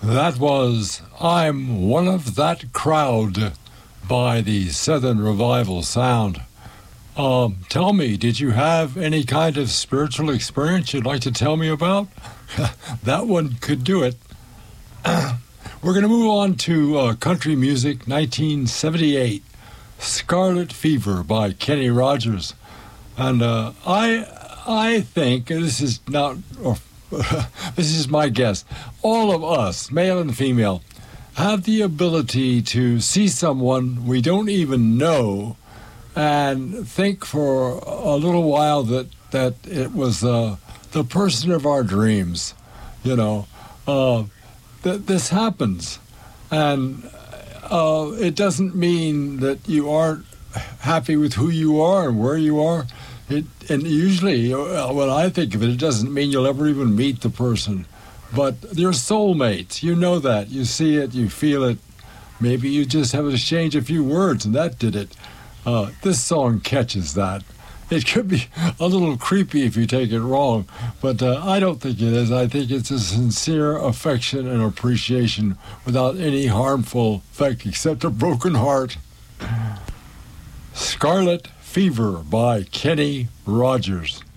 That was I'm One of That Crowd by the Southern Revival Sound. Tell me, did you have any kind of spiritual experience you'd like to tell me about? That one could do it. We're going to move on to country music, 1978, Scarlet Fever by Kenny Rogers. And I think, and this is not... this is my guess. All of us, male and female, have the ability to see someone we don't even know and think for a little while that it was the person of our dreams. You know, this happens. And it doesn't mean that you aren't happy with who you are and where you are. And usually, when I think of it, it doesn't mean you'll ever even meet the person. But they're soulmates. You know that. You see it. You feel it. Maybe you just have to change a few words, and that did it. This song catches that. It could be a little creepy if you take it wrong, but I don't think it is. I think it's a sincere affection and appreciation without any harmful effect except a broken heart. Scarlet Fever by Kenny Rogers.